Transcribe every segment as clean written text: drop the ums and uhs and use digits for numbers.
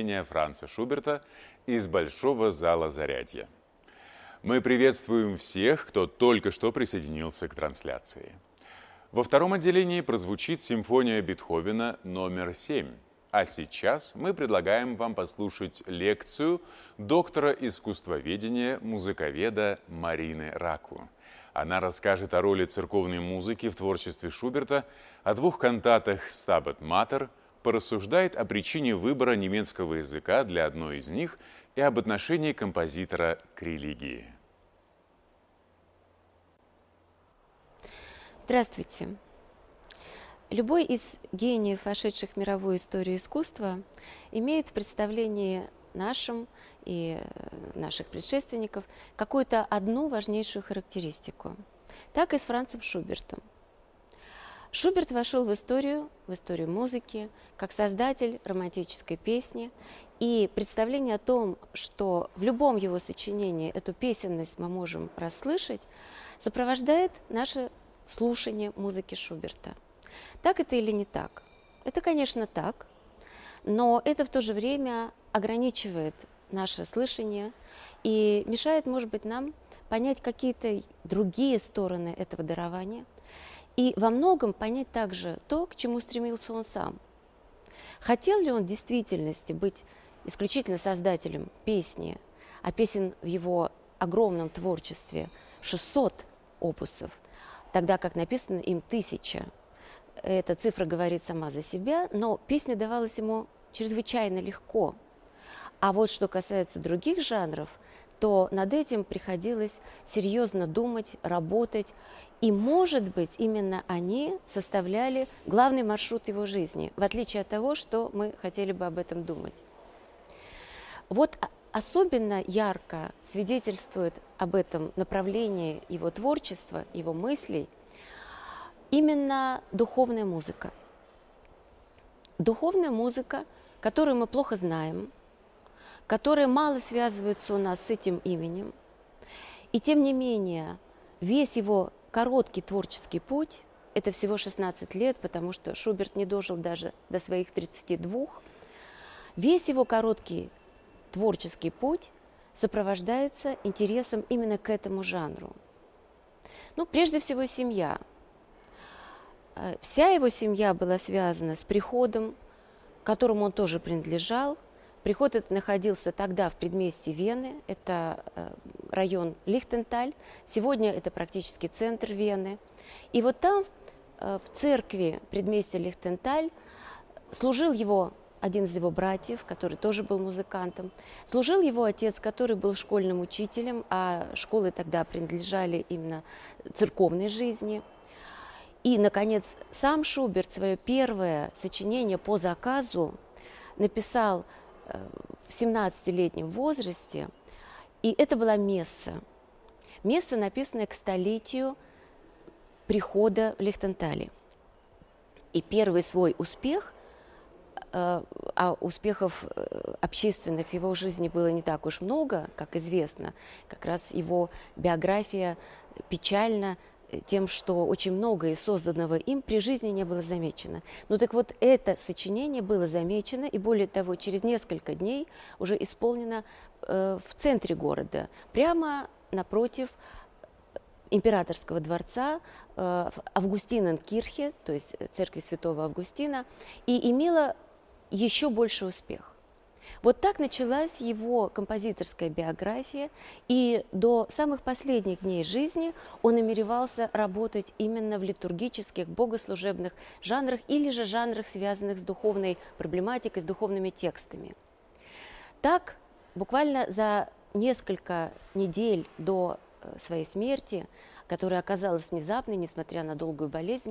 исполнения Франца Шуберта из Большого зала Зарядье. Мы приветствуем всех, кто только что присоединился к трансляции. Во втором отделении прозвучит симфония Бетховена номер 7. А сейчас мы предлагаем вам послушать лекцию доктора искусствоведения, музыковеда Марины Раку. Она расскажет о роли церковной музыки в творчестве Шуберта, о двух кантатах «Стабат Матер», порассуждает о причине выбора немецкого языка для одной из них и об отношении композитора к религии. Здравствуйте. Любой из гениев, вошедших в мировую историю искусства, имеет в представлении нашем и наших предшественников какую-то одну важнейшую характеристику. Так и с Францем Шубертом. Шуберт вошел в историю музыки, как создатель романтической песни, и представление о том, что в любом его сочинении эту песенность мы можем расслышать, сопровождает наше слушание музыки Шуберта. Так это или не так? Это, конечно, так, но это в то же время ограничивает наше слышание и мешает, может быть, нам понять какие-то другие стороны этого дарования и во многом понять также то, к чему стремился он сам. Хотел ли он в действительности быть исключительно создателем песни, а песен в его огромном творчестве 600 опусов, тогда как написано им 1000. Эта цифра говорит сама за себя, но песня давалась ему чрезвычайно легко. А вот что касается других жанров, то над этим приходилось серьезно думать, работать. И, может быть, именно они составляли главный маршрут его жизни, в отличие от того, что мы хотели бы об этом думать. Вот особенно ярко свидетельствует об этом направлении его творчества, его мыслей, именно духовная музыка. Духовная музыка, которую мы плохо знаем, которая мало связывается у нас с этим именем. И тем не менее, весь его короткий творческий путь, это всего 16 лет, потому что Шуберт не дожил даже до своих 32, весь его короткий творческий путь сопровождается интересом именно к этому жанру. Ну, прежде всего, семья. Вся его семья была связана с приходом, к которому он тоже принадлежал. Приход этот находился тогда в предместье Вены, это район Лихтенталь, сегодня это практически центр Вены. И вот там, в церкви предместья Лихтенталь, служил один из его братьев, который тоже был музыкантом, служил его отец, который был школьным учителем, а школы тогда принадлежали именно церковной жизни. И, наконец, сам Шуберт свое первое сочинение по заказу написал в 17-летнем возрасте, и это была месса. Месса, написанная к столетию прихода в Лихтентале. И первый свой успех, а успехов общественных в его жизни было не так уж много, как известно, как раз его биография печальна тем, что очень многое созданного им при жизни не было замечено. Ну так вот, это сочинение было замечено, и более того, через несколько дней уже исполнено в центре города, прямо напротив императорского дворца в Августиненкирхе, то есть церкви святого Августина, и имело еще больший успех. Вот так началась его композиторская биография, и до самых последних дней жизни он намеревался работать именно в литургических, богослужебных жанрах или же жанрах, связанных с духовной проблематикой, с духовными текстами. Так, буквально за несколько недель до своей смерти, которая оказалась внезапной, несмотря на долгую болезнь,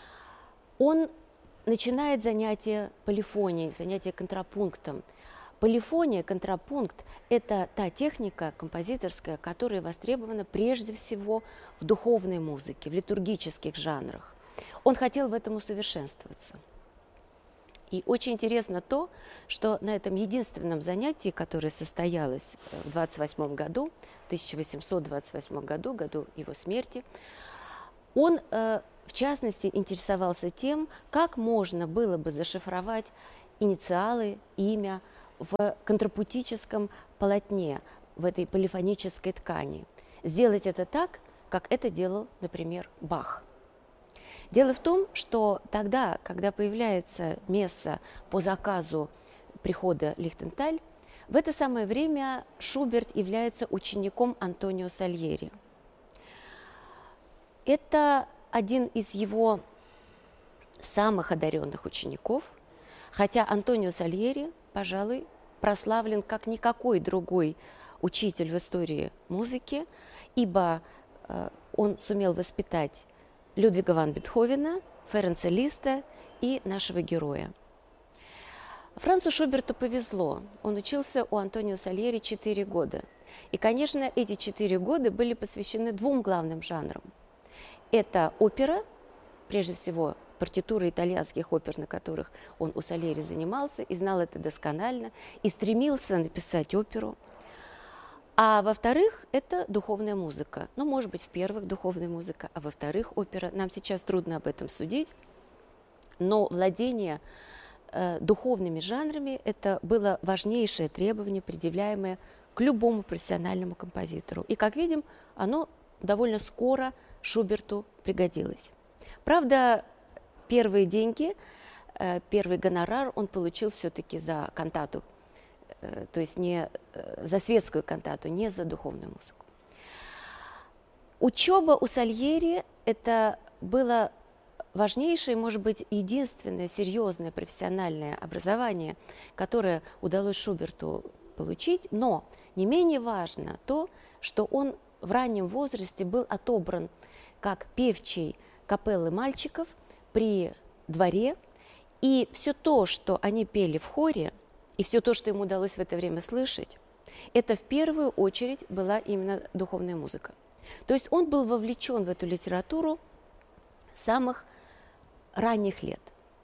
он начинает занятие полифонией, занятие контрапунктом. Полифония, контрапункт – это та техника композиторская, которая востребована прежде всего в духовной музыке, в литургических жанрах. Он хотел в этом усовершенствоваться. И очень интересно то, что на этом единственном занятии, которое состоялось в 1828 году, году его смерти, он, в частности, интересовался тем, как можно было бы зашифровать инициалы, имя в контрапутическом полотне, в этой полифонической ткани. Сделать это так, как это делал, например, Бах. Дело в том, что тогда, когда появляется месса по заказу прихода Лихтенталь, в это самое время Шуберт является учеником Антонио Сальери. Это один из его самых одаренных учеников, хотя Антонио Сальери, пожалуй, прославлен как никакой другой учитель в истории музыки, ибо он сумел воспитать Людвига ван Бетховена, Ференца Листа и нашего героя. Францу Шуберту повезло. Он учился у Антонио Сальери 4 года. И, конечно, эти 4 года были посвящены двум главным жанрам. Это опера, прежде всего партитуры итальянских опер, на которых он у Сальери занимался, и знал это досконально, и стремился написать оперу. А во-вторых, это духовная музыка. Ну, может быть, в-первых, духовная музыка, а во-вторых, опера. Нам сейчас трудно об этом судить, но владение духовными жанрами – это было важнейшее требование, предъявляемое к любому профессиональному композитору. И, как видим, оно довольно скоро Шуберту пригодилось. Правда, первые деньги, первый гонорар он получил все-таки за кантату, то есть не за светскую кантату, не за духовную музыку. Учеба у Сальери – это было важнейшее, может быть, единственное серьезное профессиональное образование, которое удалось Шуберту получить, но не менее важно то, что он в раннем возрасте был отобран как певчий капеллы мальчиков при дворе, и все то, что они пели в хоре, и все то, что ему удалось в это время слышать, это в первую очередь была именно духовная музыка. То есть он был вовлечен в эту литературу с самых ранних лет.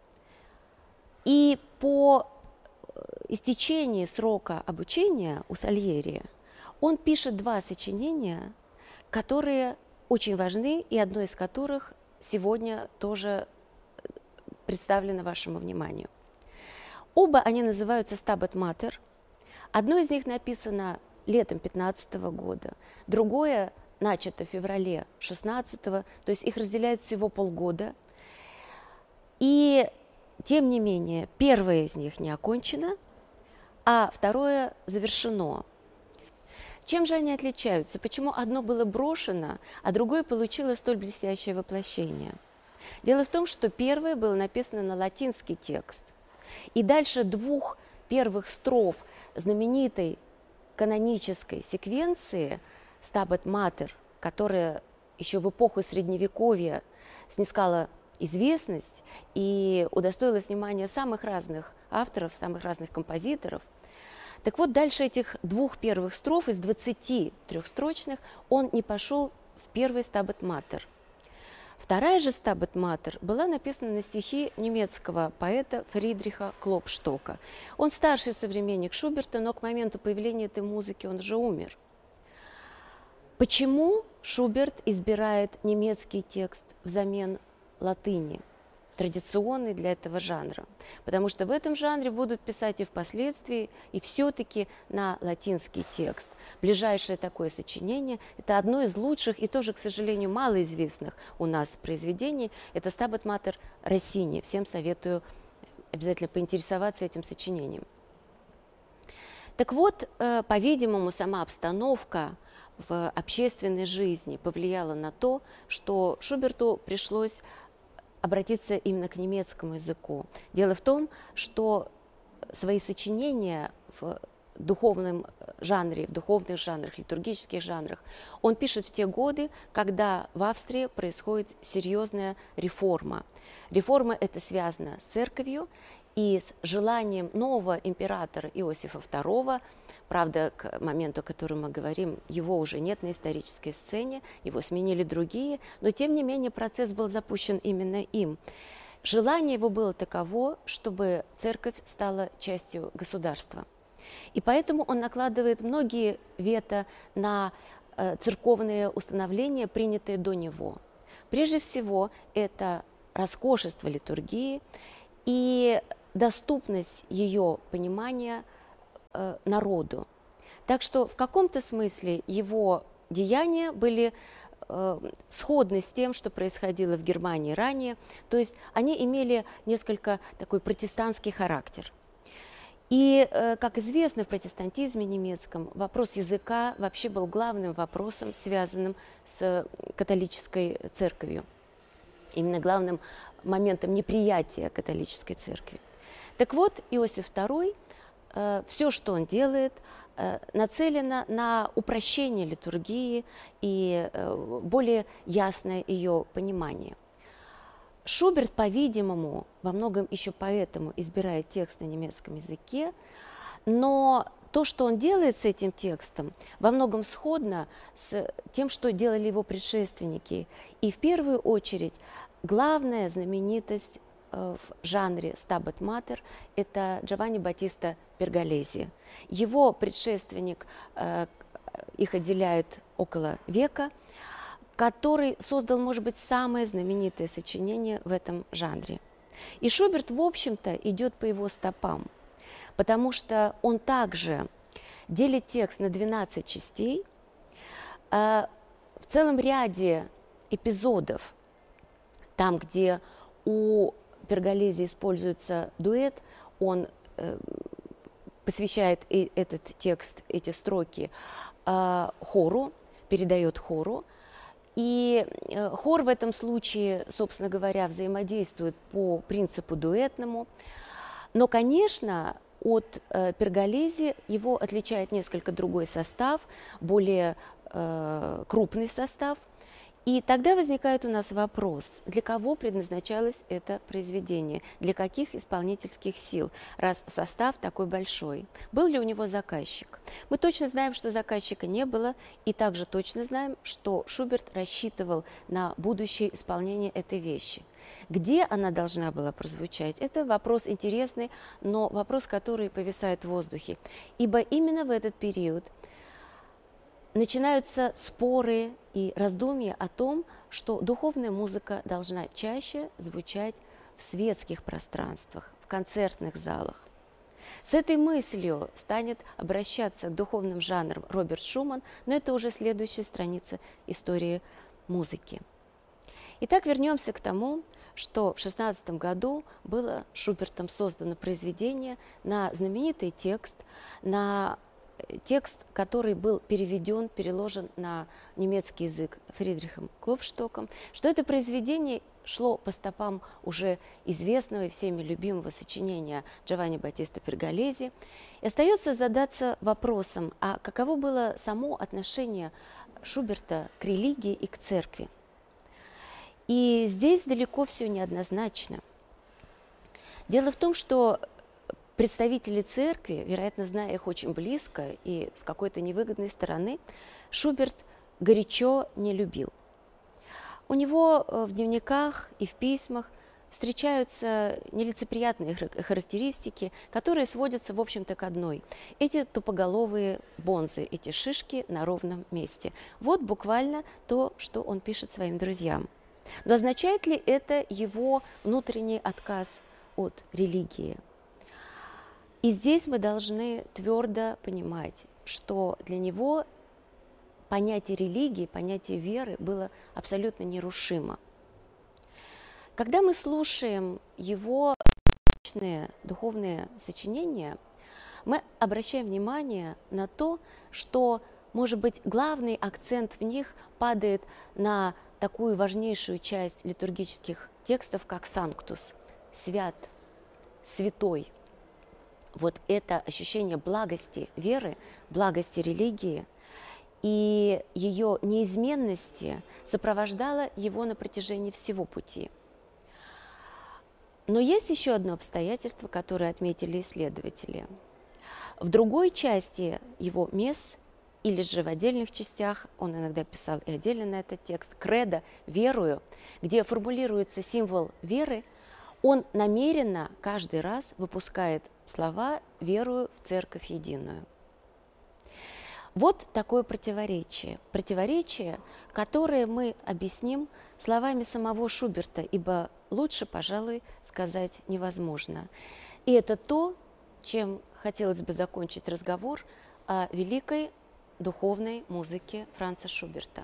И по истечении срока обучения у Сальери он пишет 2 сочинения, которые очень важны, и одно из которых сегодня тоже представлено вашему вниманию. Оба они называются «Стабат Матер». Одно из них написано летом 15 года, другое начато в феврале 16-го, то есть их разделяет всего полгода. И, тем не менее, первое из них не окончено, а второе завершено. Чем же они отличаются? Почему одно было брошено, а другое получило столь блестящее воплощение? Дело в том, что первое было написано на латинский текст, и дальше 2 первых строф знаменитой канонической секвенции «Стабат Матер», которая еще в эпоху Средневековья снискала известность и удостоилась внимания самых разных авторов, самых разных композиторов. Так вот, дальше этих 2 первых строф из 23-строчных он не пошел в первый «Стабат Матер». Вторая же «Стабат Матер» была написана на стихи немецкого поэта Фридриха Клопштока. Он старший современник Шуберта, но к моменту появления этой музыки он уже умер. Почему Шуберт избирает немецкий текст взамен латыни, традиционный для этого жанра? Потому что в этом жанре будут писать и впоследствии, и все-таки на латинский текст. Ближайшее такое сочинение – это одно из лучших и тоже, к сожалению, малоизвестных у нас произведений. Это «Стабат Матер» Россини. Всем советую обязательно поинтересоваться этим сочинением. Так вот, по-видимому, сама обстановка в общественной жизни повлияла на то, что Шуберту пришлось обратиться именно к немецкому языку. Дело в том, что свои сочинения в духовном жанре, в духовных жанрах, литургических жанрах он пишет в те годы, когда в Австрии происходит серьезная реформа. Реформа эта связана с церковью и с желанием нового императора Иосифа II. Правда, к моменту, о котором мы говорим, его уже нет на исторической сцене, его сменили другие, но тем не менее процесс был запущен именно им. Желание его было таково, чтобы церковь стала частью государства. И поэтому он накладывает многие вето на церковные установления, принятые до него. Прежде всего, это роскошество литургии и доступность ее понимания народу. Так что в каком-то смысле его деяния были сходны с тем, что происходило в Германии ранее, то есть они имели несколько такой протестантский характер. И, как известно, в протестантизме немецком вопрос языка вообще был главным вопросом, связанным с католической церковью, именно главным моментом неприятия католической церкви. Так вот, Иосиф II, все, что он делает, нацелено на упрощение литургии и более ясное ее понимание. Шуберт, по-видимому, во многом еще поэтому избирает текст на немецком языке, но то, что он делает с этим текстом, во многом сходно с тем, что делали его предшественники. И в первую очередь главная знаменитость в жанре «Стабат Матер» – это Джованни Баттиста Перголези. Его предшественник, их отделяет около века, который создал, может быть, самое знаменитое сочинение в этом жанре. И Шуберт, в общем-то, идет по его стопам, потому что он также делит текст на 12 частей. В целом ряде эпизодов, там, где у Перголези используется дуэт, он посвящает этот текст, эти строки хору, передает хору. И хор в этом случае, собственно говоря, взаимодействует по принципу дуэтному. Но, конечно, от Перголези его отличает несколько другой состав, более крупный состав. И тогда возникает у нас вопрос, для кого предназначалось это произведение, для каких исполнительских сил, раз состав такой большой. Был ли у него заказчик? Мы точно знаем, что заказчика не было, и также точно знаем, что Шуберт рассчитывал на будущее исполнение этой вещи. Где она должна была прозвучать, это вопрос интересный, но вопрос, который повисает в воздухе. Ибо именно в этот период начинаются споры и раздумья о том, что духовная музыка должна чаще звучать в светских пространствах, в концертных залах. С этой мыслью станет обращаться к духовным жанрам Роберт Шуман, но это уже следующая страница истории музыки. Итак, вернемся к тому, что в 16 году было Шубертом создано произведение на знаменитый текст, который был переведен, переложен на немецкий язык Фридрихом Клопштоком, что это произведение шло по стопам уже известного и всеми любимого сочинения Джованни Баттиста Перголези. И остается задаться вопросом, а каково было само отношение Шуберта к религии и к церкви? И здесь далеко все неоднозначно. Дело в том, что представители церкви, вероятно, зная их очень близко и с какой-то невыгодной стороны, Шуберт горячо не любил. У него в дневниках и в письмах встречаются нелицеприятные характеристики, которые сводятся, в общем-то, к одной. Эти тупоголовые бонзы, эти шишки на ровном месте. Вот буквально то, что он пишет своим друзьям. Но означает ли это его внутренний отказ от религии? И здесь мы должны твердо понимать, что для него понятие религии, понятие веры было абсолютно нерушимо. Когда мы слушаем его личные духовные сочинения, мы обращаем внимание на то, что, может быть, главный акцент в них падает на такую важнейшую часть литургических текстов, как «санктус» – «свят», «святой». Вот это ощущение благости веры, благости религии и ее неизменности сопровождало его на протяжении всего пути. Но есть еще одно обстоятельство, которое отметили исследователи. В другой части его месс, или же в отдельных частях, он иногда писал и отдельно на этот текст, «Кредо», «Верую», где формулируется символ веры, он намеренно каждый раз выпускает слова «верую в церковь единую». Вот такое противоречие. Противоречие, которое мы объясним словами самого Шуберта, ибо лучше, пожалуй, сказать невозможно. И это то, чем хотелось бы закончить разговор о великой духовной музыке Франца Шуберта.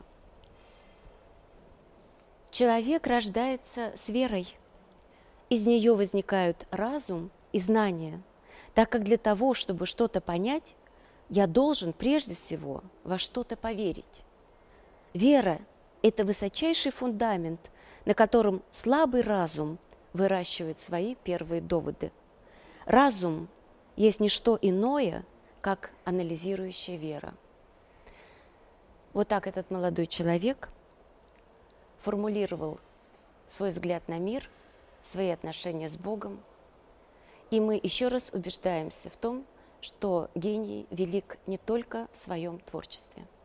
Человек рождается с верой. Из нее возникают разум и знания, так как для того, чтобы что-то понять, я должен прежде всего во что-то поверить. Вера – это высочайший фундамент, на котором слабый разум выращивает свои первые доводы. Разум есть не что иное, как анализирующая вера. Вот так этот молодой человек формулировал свой взгляд на мир, свои отношения с Богом. И мы еще раз убеждаемся в том, что гений велик не только в своем творчестве.